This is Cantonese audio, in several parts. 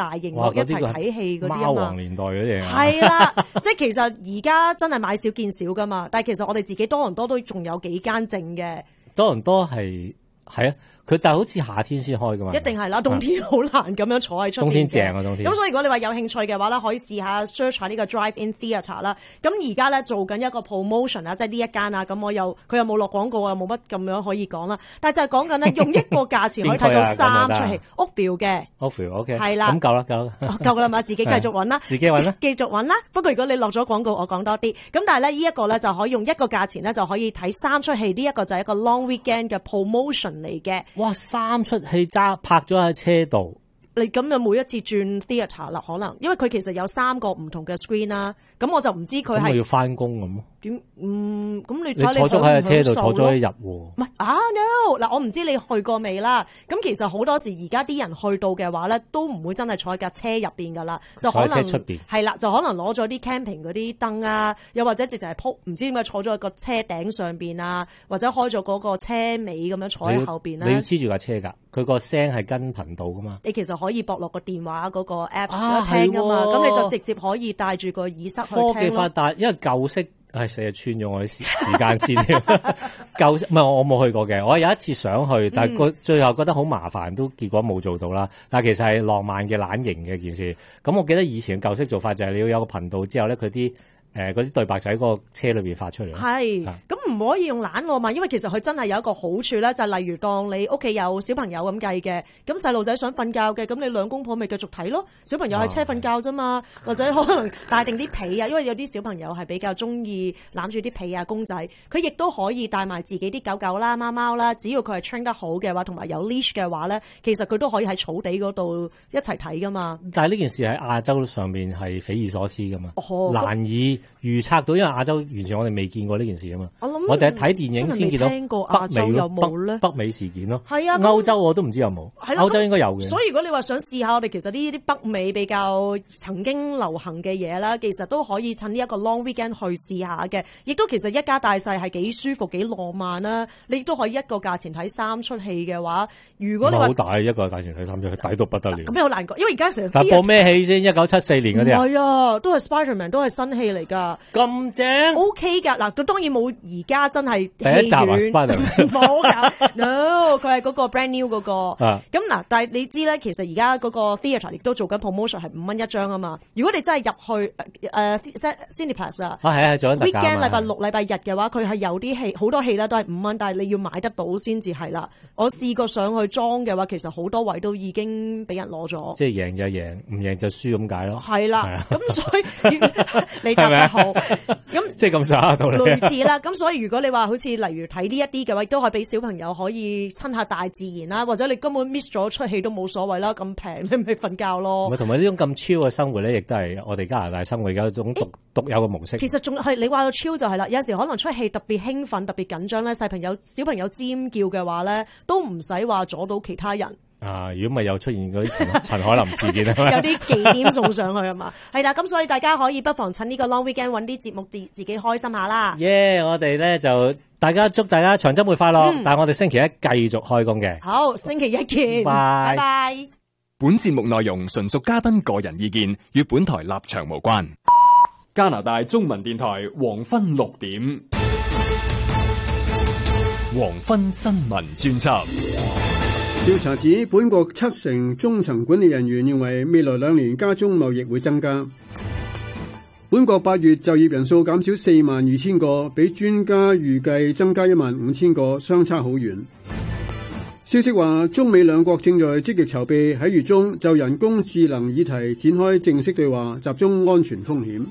大熒幕一齊睇戲嗰啲啊嘛。 貓王年代嗰啲係啦，即係其實而家真係買少見少噶嘛。但係其實我哋自己多倫多都仲有幾間剩嘅。 多倫多係啊。佢但係好似夏天先開噶嘛， 一定係啦，冬天好難咁樣坐喺出邊。 冬天正啊，冬天。 咁所以如果你話有興趣嘅話咧，可以試下 search 下呢個 Drive-In Theatre 啦。咁而家咧做緊一個 promotion 啊，即係呢一間啊。咁佢又冇落廣告啊，冇乜咁樣可以講啦。但係就係講緊咧，用一個價錢可以睇到3出戲。Oakville 嘅 Oakville OK 係啦， 咁夠啦， 夠啦嘛，自己繼續揾啦， 自己揾啦， 繼續揾啦。不過如果你落咗廣告，我講多啲。咁但係咧，呢一個咧就可以用一個價錢咧就可以睇3出戲。呢一個就係一個 long weekend 嘅 promotion 嚟嘅。 哇，3出戲拍咗喺車度， 你咁就每一次轉 theatre 啦，可能因為佢其實有3個唔同嘅 screen 啦，咁我就唔知佢係要翻工咁。 點咁你坐咗喺車度坐咗一日喎。唔係no 嗱，我唔知你去過未啦。咁其實好多時而家啲人去到嘅話咧，都唔會真係坐喺架車入邊噶啦，就可能坐喺車出邊係啦，就可能攞咗啲 camping 嗰啲燈啊，又或者直情係鋪唔知點解坐咗喺個車頂上邊啊，或者開咗嗰個車尾咁樣坐喺後邊啦。 你要黐住架車㗎，佢個聲係跟頻道㗎嘛。 你其實可以駁落個電話嗰個 apps 聽㗎嘛，咁你就直接可以帶住個耳塞去聽咯。 科技發達，因為舊式。成日穿咗我啲時間線舊唔係我冇去過嘅，我有一次想去，但係最後覺得好麻煩，都結果冇做到啦。但係其實係浪漫嘅懶型嘅件事。咁我記得以前舊式做法就係你要有個頻道之後咧，佢啲嗰啲對白仔喺嗰個車裏邊發出嚟。 係，咁唔可以用懶我嘛，因為其實佢真係有一個好處咧，就係例如當你屋企有小朋友咁計嘅，咁細路仔想瞓覺嘅，咁你兩公婆咪繼續睇咯。小朋友喺車瞓覺啫嘛，或者可能帶定啲被啊，因為有啲小朋友係比較中意攬住啲被啊公仔，佢亦都可以帶埋自己啲狗狗啦、貓貓啦，只要佢係 train 得好嘅話，同埋有 leash 嘅話咧，其實佢都可以喺草地嗰度一齊睇噶嘛。 但係呢件事喺亞洲上面係匪夷所思噶嘛，難以預測到，因為亞洲完全我哋未見過呢件事啊嘛。我哋睇電影先見到亞洲有冇咧？ 北美事件咯。 係啊， 歐洲我都唔知有冇。歐洲應該有嘅。 所以如果你話想試下我哋其實呢啲北美比較曾經流行嘅嘢啦，其實都可以趁呢一個 long weekend 去試下嘅。亦都其實一家大細係幾舒服、幾浪漫啦。你亦都可以一個價錢睇3出戲嘅話，如果你話好大一個價錢睇3出戲，抵到不得了。 咁又好難講，因為而家成日但播咩戲先？1974年嗰啲啊？ 係啊，都係 Spiderman， 都係新戲嚟㗎。 咁正 OK 㗎。嗱，佢當然冇而家真係第一集啊 Spiderman 冇㗎，no， 佢係嗰個 brand new 嗰個。咁嗱，但係你知咧，其實而家嗰個 theatre 亦都做緊 promotion 係5蚊一張啊嘛。如果你真係入去Cineplex 啊， 係做緊特價 weekend 禮拜六、禮拜日嘅話，佢係有啲戲好多戲咧都係5蚊，但係你要買得到先至係啦。我試過上去裝嘅話，其實好多位都已經俾人攞咗。 即係贏就贏，唔贏就輸咁解咯。 係啦，咁所以你答得好，咁即係咁上下道理。 類似啦，咁所以如果你話好似例如睇呢一啲嘅話，都可以俾小朋友可以親下大自然啦，或者你根本 miss 咗出戲都冇所謂啦，咁平你咪瞓覺咯。 同埋呢種咁超嘅生活咧，亦都係我哋加拿大生活嘅一種獨有嘅模式。 其實仲係你話到超就係啦，有陣時可能出戲特別興奮、特別緊張咧，小朋友尖叫嘅話咧，都唔使話阻到其他人。 如果咪又出現嗰啲陳海琳事件啊， 有啲忌廉送上去啊嘛，係啦，咁所以大家可以不妨趁呢個 long weekend 揾啲節目自己開心下啦。 我哋咧就祝大家長週末快樂，但係我哋星期一繼續開工嘅。 好，星期一見，拜拜。 本節目內容純屬嘉賓個人意見，與本台立場無關。 加拿大中文電台黃昏6點， 黃昏新聞專輯。 調查指本國70%中層管理人員認為未來2年加中貿易會增加。本國8月就業人數減少42,000個，比專家預計增加15,000個，相差好遠。消息話，中美兩國正在積極籌備喺月中就人工智能議題展開正式對話，集中安全風險。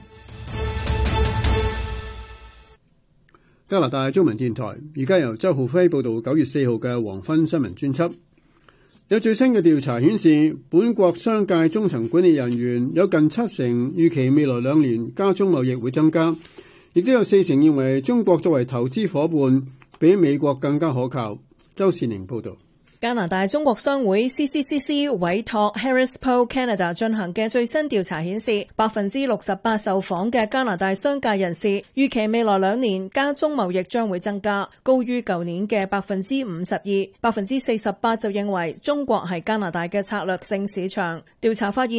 加拿大中文電台而家由周浩輝報道9月4號嘅黃昏新聞專輯。有最新嘅調查顯示，本國商界中層管理人員有近70%預期未來2年加中貿易會增加，亦都有40%認為中國作為投資夥伴比美國更加可靠。周善寧報道。 加拿大中國商會 CCCC 委託 Harris Poll Canada 進行嘅最新調查顯示，68%受訪嘅加拿大商界人士預期未來2年加中貿易將會增加，高於舊年嘅52%。48%就認為中國係加拿大嘅策略性市場。調查發現